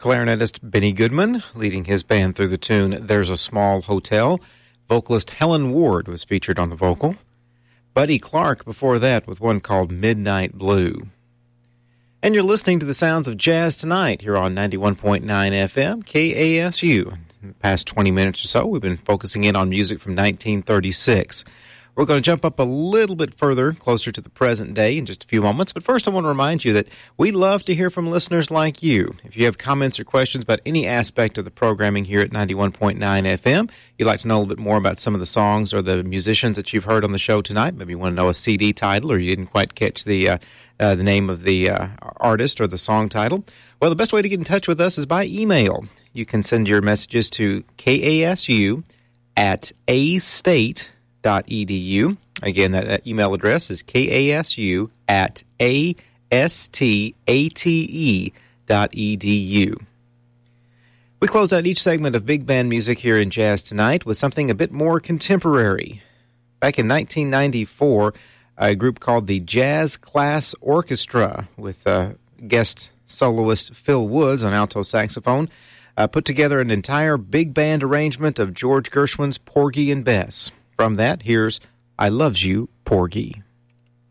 clarinetist Benny Goodman leading his band through the tune There's a Small Hotel. Vocalist Helen Ward was featured on the vocal. Buddy Clark before that with one called Midnight Blue. And you're listening to the sounds of jazz tonight here on 91.9 FM KASU. In the past 20 minutes or so, we've been focusing in on music from 1936. We're going to jump up a little bit further, closer to the present day in just a few moments. But first, I want to remind you that we love to hear from listeners like you. If you have comments or questions about any aspect of the programming here at 91.9 FM, you'd like to know a little bit more about some of the songs or the musicians that you've heard on the show tonight, maybe you want to know a CD title or you didn't quite catch the name of the artist or the song title, well, the best way to get in touch with us is by email. You can send your messages to kasu@astate.edu. Again, that email address is kasu@astate.edu. We close out each segment of Big Band Music here in Jazz Tonight with something a bit more contemporary. Back in 1994, a group called the Jazz Class Orchestra with guest soloist Phil Woods on alto saxophone put together an entire big band arrangement of George Gershwin's Porgy and Bess. From that, here's I Loves You, Porgy.